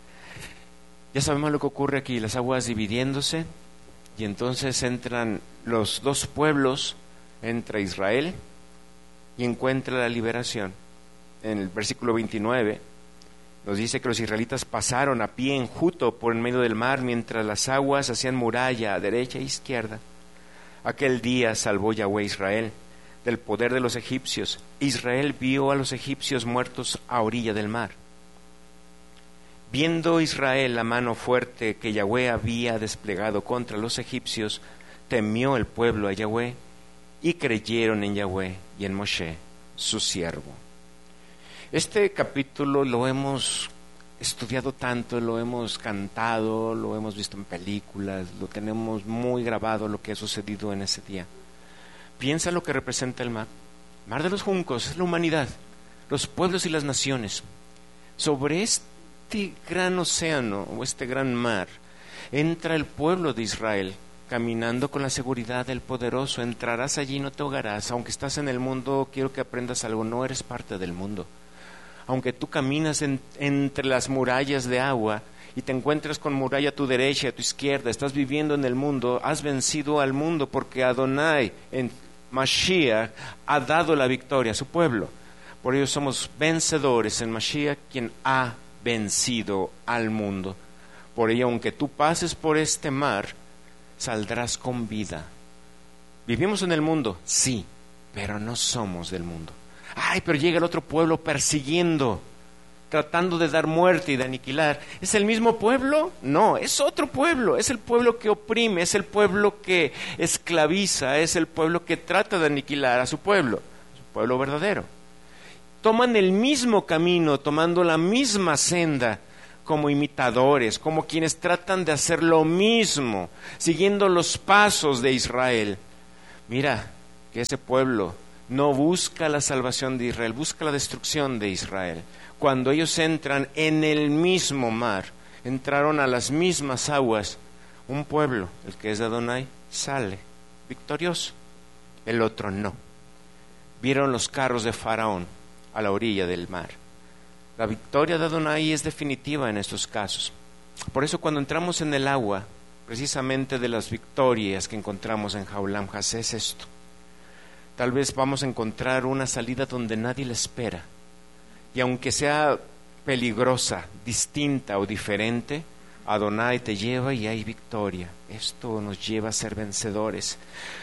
Ya sabemos lo que ocurre aquí, las aguas dividiéndose, y entonces entran los dos pueblos, entra Israel y encuentra la liberación. En el versículo veintinueve nos dice que los israelitas pasaron a pie enjuto por en medio del mar mientras las aguas hacían muralla a derecha e izquierda. Aquel día salvó Yahweh a Israel del poder de los egipcios. Israel vio a los egipcios muertos a orilla del mar. Viendo Israel la mano fuerte que Yahweh había desplegado contra los egipcios, temió el pueblo a Yahweh y creyeron en Yahweh y en Moshe, su siervo. Este capítulo lo hemos estudiado tanto, lo hemos cantado, lo hemos visto en películas, lo tenemos muy grabado lo que ha sucedido en ese día. Piensa lo que representa el mar. Mar de los juncos es la humanidad, los pueblos y las naciones. Sobre este gran océano o este gran mar entra el pueblo de Israel caminando con la seguridad del poderoso. Entrarás allí y no te ahogarás. Aunque estás en el mundo, quiero que aprendas algo, no eres parte del mundo. Aunque tú caminas en, entre las murallas de agua y te encuentres con muralla a tu derecha y a tu izquierda, estás viviendo en el mundo, has vencido al mundo porque Adonai en Mashiach ha dado la victoria a su pueblo. Por ello somos vencedores en Mashiach, quien ha vencido al mundo. Por ello, aunque tú pases por este mar, saldrás con vida. ¿Vivimos en el mundo? Sí, pero no somos del mundo. Ay, pero llega el otro pueblo persiguiendo, tratando de dar muerte y de aniquilar. ¿Es el mismo pueblo? No, es otro pueblo. Es el pueblo que oprime, es el pueblo que esclaviza, es el pueblo que trata de aniquilar a su pueblo, su pueblo verdadero. Toman el mismo camino, tomando la misma senda, como imitadores, como quienes tratan de hacer lo mismo, siguiendo los pasos de Israel. Mira que ese pueblo no busca la salvación de Israel, busca la destrucción de Israel. Cuando ellos entran en el mismo mar, entraron a las mismas aguas, un pueblo, el que es de Adonai, sale victorioso, el otro no. Vieron los carros de Faraón a la orilla del mar. La victoria de Adonai es definitiva en estos casos. Por eso cuando entramos en el agua, precisamente de las victorias que encontramos en Jaulam Hasé es esto. Tal vez vamos a encontrar una salida donde nadie la espera. Y aunque sea peligrosa, distinta o diferente, Adonai te lleva y hay victoria. Esto nos lleva a ser vencedores.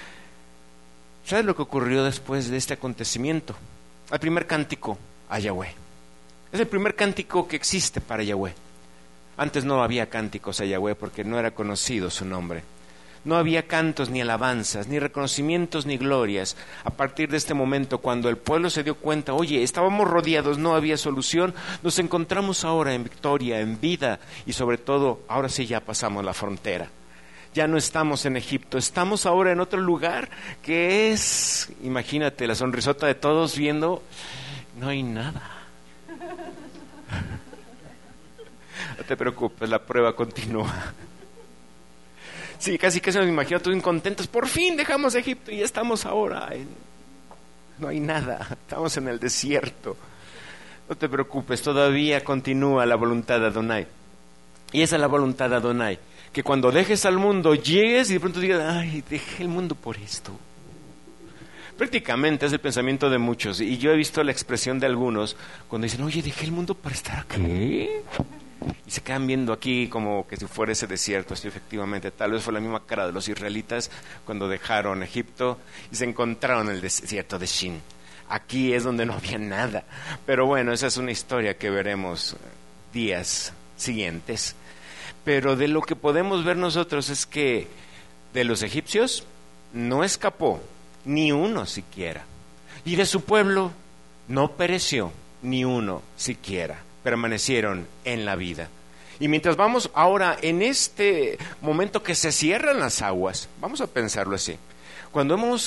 ¿Sabes lo que ocurrió después de este acontecimiento? El primer cántico a Yahweh. Es el primer cántico que existe para Yahweh. Antes no había cánticos a Yahweh porque no era conocido su nombre. No había cantos ni alabanzas, ni reconocimientos ni glorias. A partir de este momento, cuando el pueblo se dio cuenta, oye, estábamos rodeados, no había solución, nos encontramos ahora en victoria, en vida, y sobre todo, ahora sí ya pasamos la frontera. Ya no estamos en Egipto, estamos ahora en otro lugar que es, imagínate, la sonrisota de todos viendo, no hay nada. No te preocupes, la prueba continúa. Sí, casi que se nos imagina todos incontentos. Por fin dejamos Egipto y ya estamos ahora. En... No hay nada, estamos en el desierto. No te preocupes, todavía continúa la voluntad de Adonai. Y esa es la voluntad de Adonai. Que cuando dejes al mundo, llegues y de pronto digas, ay, dejé el mundo por esto. Prácticamente es el pensamiento de muchos. Y yo he visto la expresión de algunos cuando dicen, oye, dejé el mundo para estar aquí. Y se quedan viendo aquí como que si fuera ese desierto. Así efectivamente, tal vez fue la misma cara de los israelitas cuando dejaron Egipto y se encontraron en el desierto de Shin. Aquí es donde no había nada. Pero bueno, esa es una historia que veremos días siguientes. Pero de lo que podemos ver nosotros es que de los egipcios no escapó ni uno siquiera. Y de su pueblo no pereció ni uno siquiera. Permanecieron en la vida. Y mientras vamos ahora en este momento que se cierran las aguas, vamos a pensarlo así. Cuando hemos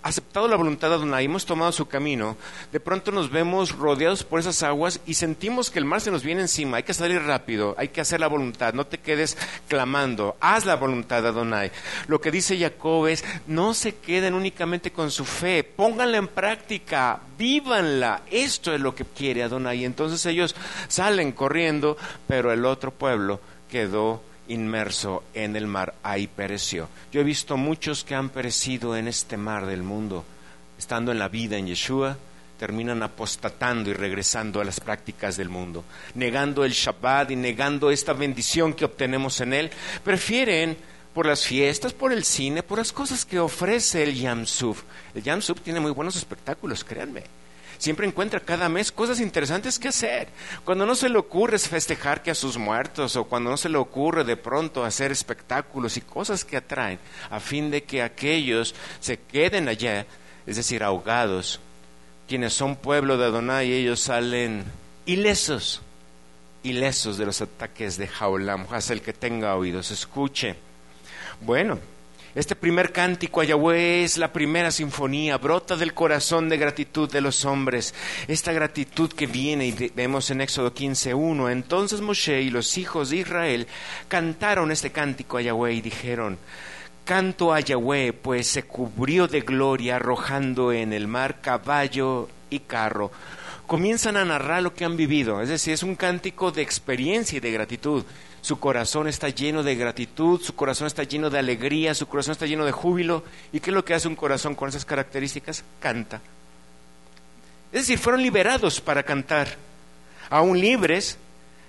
aceptado la voluntad de Adonai, hemos tomado su camino, de pronto nos vemos rodeados por esas aguas y sentimos que el mar se nos viene encima. Hay que salir rápido, hay que hacer la voluntad, no te quedes clamando, haz la voluntad de Adonai. Lo que dice Jacob es, no se queden únicamente con su fe, pónganla en práctica, vívanla. Esto es lo que quiere Adonai. Y entonces ellos salen corriendo, pero el otro pueblo quedó inmerso en el mar, ahí pereció. Yo he visto muchos que han perecido en este mar del mundo, estando en la vida en Yeshua, terminan apostatando y regresando a las prácticas del mundo, negando el Shabbat y negando esta bendición que obtenemos en él. Prefieren por las fiestas, por el cine, por las cosas que ofrece el Yam Suf. El Yam Suf tiene muy buenos espectáculos, créanme. Siempre encuentra cada mes cosas interesantes que hacer. Cuando no se le ocurre festejar que a sus muertos, o cuando no se le ocurre de pronto hacer espectáculos y cosas que atraen, a fin de que aquellos se queden allá, es decir, ahogados. Quienes son pueblo de Adonai, ellos salen ilesos, ilesos de los ataques de Jaolam. Haz el que tenga oídos, escuche. Bueno, este primer cántico a Yahweh es la primera sinfonía, brota del corazón de gratitud de los hombres. Esta gratitud que viene, y vemos en Éxodo quince uno, entonces Moshe y los hijos de Israel cantaron este cántico a Yahweh y dijeron, canto a Yahweh, pues se cubrió de gloria arrojando en el mar caballo y carro. Comienzan a narrar lo que han vivido, es decir, es un cántico de experiencia y de gratitud. Su corazón está lleno de gratitud, su corazón está lleno de alegría, su corazón está lleno de júbilo. ¿Y qué es lo que hace un corazón con esas características? Canta. Es decir, fueron liberados para cantar. Aún libres,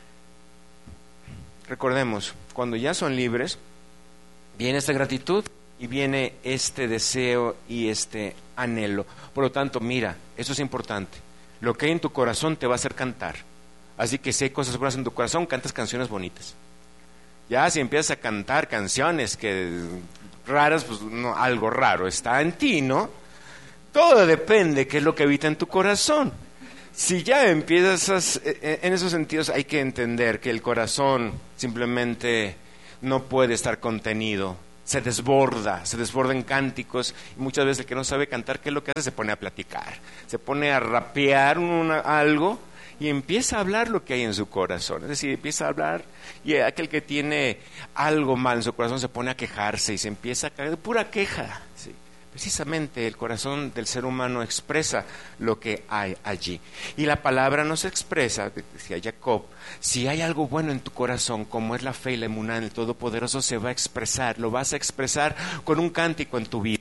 recordemos, cuando ya son libres, viene esta gratitud y viene este deseo y este anhelo. Por lo tanto, mira, eso es importante. Lo que hay en tu corazón te va a hacer cantar. Así que si hay cosas buenas en tu corazón, cantas canciones bonitas. Ya si empiezas a cantar canciones que raras, pues no, algo raro está en ti, ¿no? Todo depende de qué es lo que habita en tu corazón. Si ya empiezas a, en esos sentidos, hay que entender que el corazón simplemente no puede estar contenido. Se desborda, se desborda en cánticos, y muchas veces el que no sabe cantar, ¿qué es lo que hace? Se pone a platicar, se pone a rapear una, algo, y empieza a hablar lo que hay en su corazón. Es decir, empieza a hablar, y aquel que tiene algo mal en su corazón se pone a quejarse y se empieza a caer de pura queja. ¿Sí? Precisamente el corazón del ser humano expresa lo que hay allí. Y la palabra nos expresa, decía Jacob, si hay algo bueno en tu corazón, como es la fe y la emuná en el Todopoderoso, se va a expresar, lo vas a expresar con un cántico en tu vida.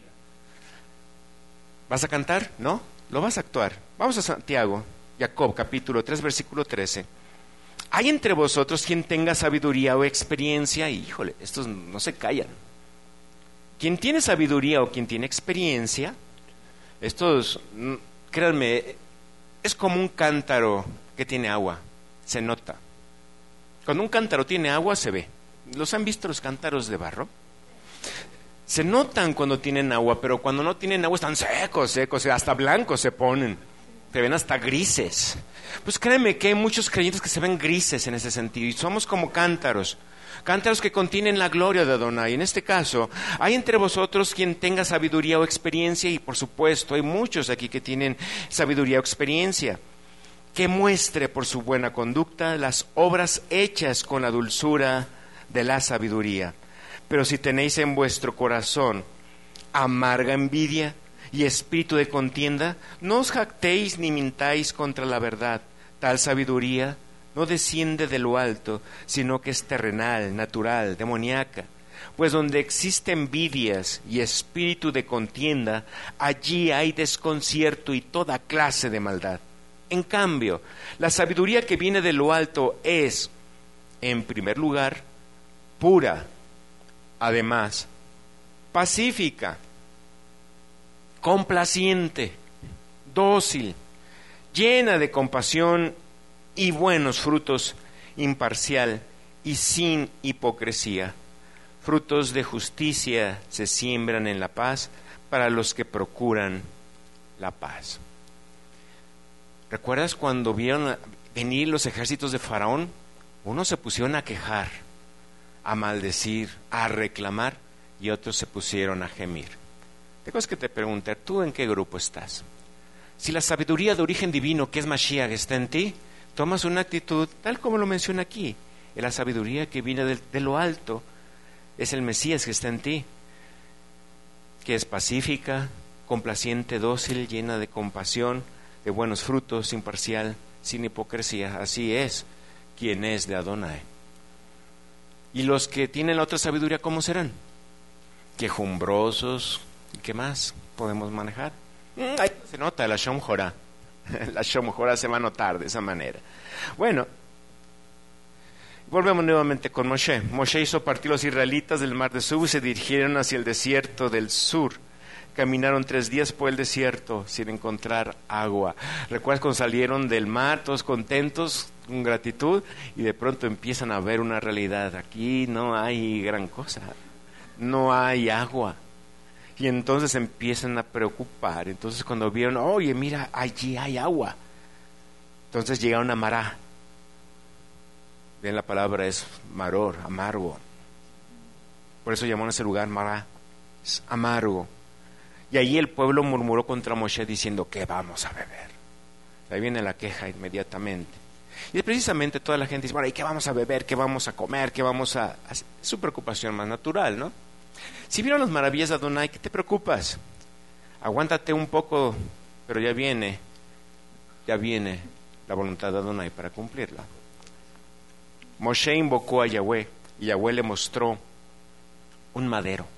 ¿Vas a cantar? ¿No? Lo vas a actuar. Vamos a Santiago. Jacob, capítulo tres, versículo trece. ¿Hay entre vosotros quien tenga sabiduría o experiencia? Y, híjole, estos no se callan. Quien tiene sabiduría o quien tiene experiencia, estos, créanme, es como un cántaro que tiene agua, se nota. Cuando un cántaro tiene agua, se ve. ¿Los han visto los cántaros de barro? Se notan cuando tienen agua, pero cuando no tienen agua están secos, secos, hasta blancos se ponen. Se ven hasta grises. Pues créeme que hay muchos creyentes que se ven grises en ese sentido, y somos como cántaros, cántaros que contienen la gloria de Adonai. En este caso, hay entre vosotros quien tenga sabiduría o experiencia, y por supuesto hay muchos aquí que tienen sabiduría o experiencia, que muestre por su buena conducta las obras hechas con la dulzura de la sabiduría. Pero si tenéis en vuestro corazón amarga envidia y espíritu de contienda, no os jactéis ni mintáis contra la verdad. Tal sabiduría no desciende de lo alto, sino que es terrenal, natural, demoníaca. Pues donde existe envidias y espíritu de contienda, allí hay desconcierto y toda clase de maldad. En cambio, la sabiduría que viene de lo alto es, en primer lugar, pura, además, pacífica, complaciente, dócil, llena de compasión y buenos frutos, imparcial y sin hipocresía. Frutos de justicia se siembran en la paz para los que procuran la paz. ¿Recuerdas cuando vieron venir los ejércitos de Faraón? Unos se pusieron a quejar, a maldecir, a reclamar, y otros se pusieron a gemir. Tengo que te preguntar, ¿tú en qué grupo estás? Si la sabiduría de origen divino, que es Mashiach, está en ti, tomas una actitud tal como lo menciona aquí. La sabiduría que viene de, de lo alto es el Mesías que está en ti, que es pacífica, complaciente, dócil, llena de compasión, de buenos frutos, imparcial, sin hipocresía. Así es quien es de Adonai. Y los que tienen la otra sabiduría, ¿cómo serán? Quejumbrosos. ¿Qué más podemos manejar? Mm, ahí se nota la Shom Jorah. La Shom Jorah se va a notar de esa manera. Bueno, volvemos nuevamente con Moshe. Moshe hizo partir los israelitas del mar de Sub y se dirigieron hacia el desierto del sur. Caminaron tres días por el desierto sin encontrar agua. ¿Recuerdas cuando salieron del mar todos contentos, con gratitud? Y de pronto empiezan a ver una realidad. Aquí no hay gran cosa. No hay agua. Y entonces empiezan a preocupar. Entonces cuando vieron, oye, mira, allí hay agua. Entonces llegaron a Mará. Bien, la palabra es maror, amargo. Por eso llamaron a ese lugar Mará. Es amargo. Y allí el pueblo murmuró contra Moshe diciendo, ¿qué vamos a beber? Ahí viene la queja inmediatamente. Y precisamente toda la gente dice, bueno, ¿y qué vamos a beber? ¿Qué vamos a comer? ¿Qué vamos a...? Es su preocupación más natural, ¿no? Si vieron las maravillas de Adonai, ¿qué te preocupas? Aguántate un poco, pero ya viene, ya viene la voluntad de Adonai para cumplirla. Moshe invocó a Yahweh y Yahweh le mostró un madero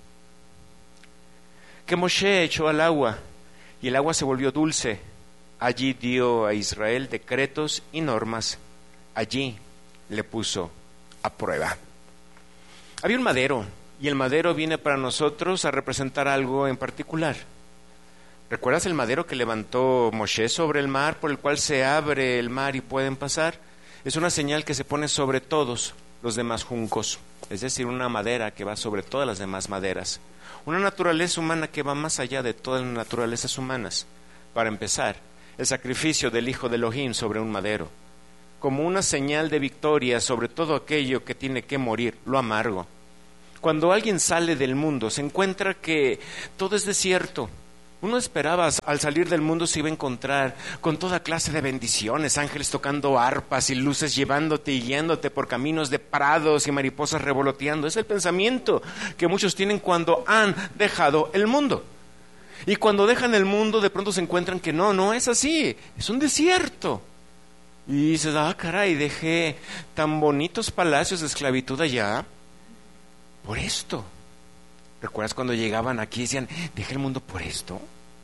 que Moshe echó al agua y el agua se volvió dulce. Allí dio a Israel decretos y normas. Allí le puso a prueba. Había un madero y el madero viene para nosotros a representar algo en particular. ¿Recuerdas el madero que levantó Moshe sobre el mar, por el cual se abre el mar y pueden pasar? Es una señal que se pone sobre todos los demás juncos, es decir, una madera que va sobre todas las demás maderas. Una naturaleza humana que va más allá de todas las naturalezas humanas. Para empezar, el sacrificio del Hijo de Elohim sobre un madero, como una señal de victoria sobre todo aquello que tiene que morir, lo amargo. Cuando alguien sale del mundo, se encuentra que todo es desierto. Uno esperaba al salir del mundo se iba a encontrar con toda clase de bendiciones, ángeles tocando arpas y luces llevándote y guiándote por caminos de prados y mariposas revoloteando. Es el pensamiento que muchos tienen cuando han dejado el mundo. Y cuando dejan el mundo de pronto se encuentran que no, no es así, es un desierto. Y dices, ah caray, dejé tan bonitos palacios de esclavitud allá por esto. ¿Recuerdas cuando llegaban aquí y decían, dejé el mundo por esto?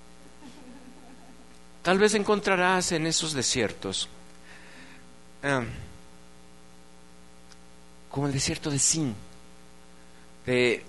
Tal vez encontrarás en esos desiertos, eh, como el desierto de Sin, de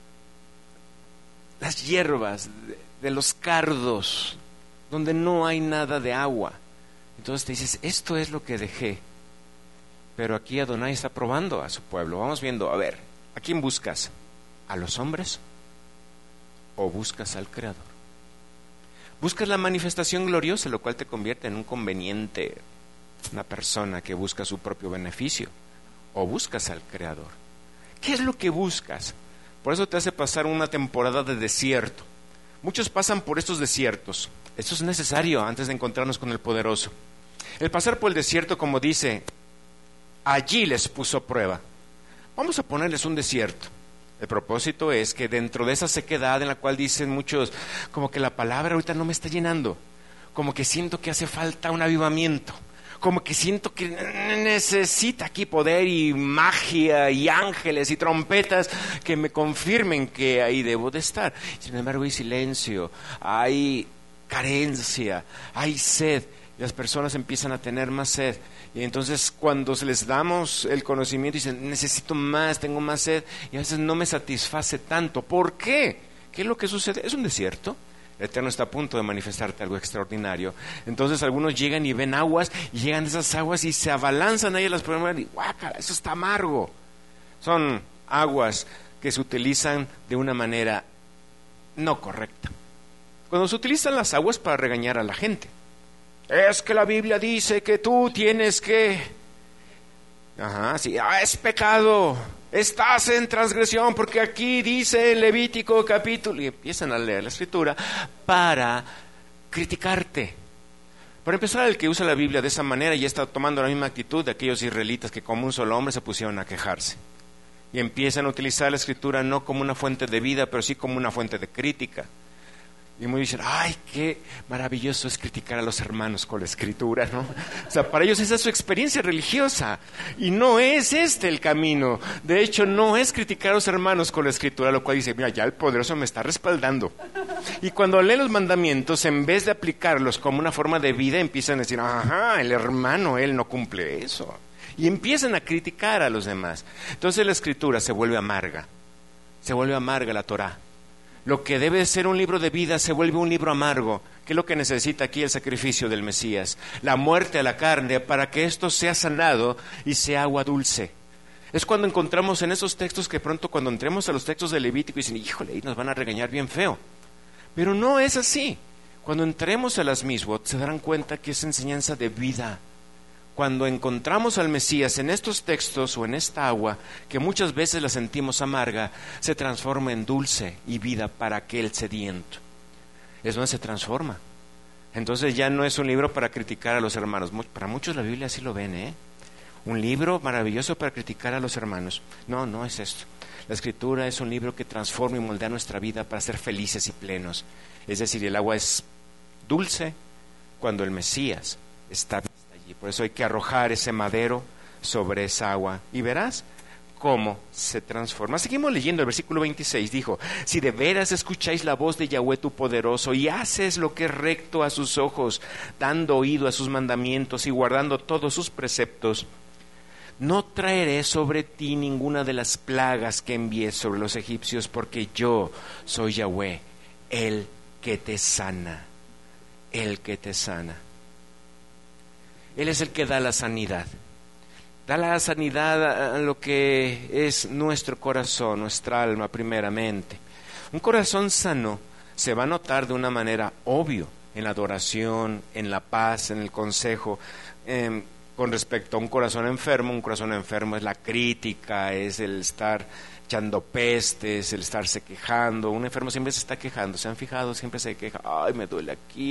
las hierbas, de, de los cardos, donde no hay nada de agua. Entonces te dices, esto es lo que dejé. Pero aquí Adonai está probando a su pueblo. Vamos viendo, a ver, ¿a quién buscas? ¿A los hombres o buscas al Creador? Buscas la manifestación gloriosa, lo cual te convierte en un conveniente, una persona que busca su propio beneficio, o buscas al Creador. ¿Qué es lo que buscas? Por eso te hace pasar una temporada de desierto. Muchos pasan por estos desiertos. Esto es necesario antes de encontrarnos con el Poderoso. El pasar por el desierto, como dice, allí les puso prueba. Vamos a ponerles un desierto. El propósito es que dentro de esa sequedad en la cual dicen muchos, como que la palabra ahorita no me está llenando, como que siento que hace falta un avivamiento, como que siento que necesita aquí poder y magia y ángeles y trompetas que me confirmen que ahí debo de estar. Sin embargo hay silencio, hay carencia, hay sed. Y las personas empiezan a tener más sed. Y entonces cuando se les damos el conocimiento dicen, necesito más, tengo más sed, y a veces no me satisface tanto. ¿Por qué? ¿Qué es lo que sucede? Es un desierto. El Eterno está a punto de manifestarte algo extraordinario. Entonces algunos llegan y ven aguas, y llegan esas aguas y se abalanzan ahí a las problemas y guácala, eso está amargo. Son aguas que se utilizan de una manera no correcta. Cuando se utilizan las aguas para regañar a la gente, es que la Biblia dice que tú tienes que... Ajá, sí, ah, es pecado, estás en transgresión, porque aquí dice en Levítico capítulo, y empiezan a leer la escritura para criticarte. Por empezar, el que usa la Biblia de esa manera ya está tomando la misma actitud de aquellos israelitas que como un solo hombre se pusieron a quejarse. Y empiezan a utilizar la escritura no como una fuente de vida, pero sí como una fuente de crítica. Y muy dicen, ay, qué maravilloso es criticar a los hermanos con la escritura, ¿no? O sea, para ellos esa es su experiencia religiosa. Y no es este el camino. De hecho, no es criticar a los hermanos con la escritura, lo cual dice, mira, ya el poderoso me está respaldando. Y cuando leen los mandamientos, en vez de aplicarlos como una forma de vida, empiezan a decir, ajá, el hermano, él no cumple eso. Y empiezan a criticar a los demás. Entonces la escritura se vuelve amarga. Se vuelve amarga la Torá. Lo que debe ser un libro de vida se vuelve un libro amargo. ¿Qué es lo que necesita aquí el sacrificio del Mesías? La muerte a la carne para que esto sea sanado y sea agua dulce. Es cuando encontramos en esos textos que pronto cuando entremos a los textos de Levítico dicen, híjole, ahí nos van a regañar bien feo. Pero no es así. Cuando entremos a las misbot se darán cuenta que es enseñanza de vida. Cuando encontramos al Mesías en estos textos o en esta agua, que muchas veces la sentimos amarga, se transforma en dulce y vida para aquel sediento. Es donde se transforma. Entonces ya no es un libro para criticar a los hermanos. Para muchos la Biblia así lo ven, ¿eh? Un libro maravilloso para criticar a los hermanos. No, no es esto. La Escritura es un libro que transforma y moldea nuestra vida para ser felices y plenos. Es decir, el agua es dulce cuando el Mesías está allí. Por eso hay que arrojar ese madero sobre esa agua y verás cómo se transforma. Seguimos leyendo el versículo veintiséis. Dijo, si de veras escucháis la voz de Yahweh tu poderoso y haces lo que es recto a sus ojos, dando oído a sus mandamientos y guardando todos sus preceptos, no traeré sobre ti ninguna de las plagas que envié sobre los egipcios, porque yo soy Yahweh, el que te sana, el que te sana. Él es el que da la sanidad. Da la sanidad a lo que es nuestro corazón, nuestra alma primeramente. Un corazón sano se va a notar de una manera obvia en la adoración, en la paz, en el consejo. Eh, con respecto a un corazón enfermo, un corazón enfermo es la crítica, es el estar echando pestes, el estarse quejando. Un enfermo siempre se está quejando. ¿Se han fijado? Siempre se queja. Ay, me duele aquí.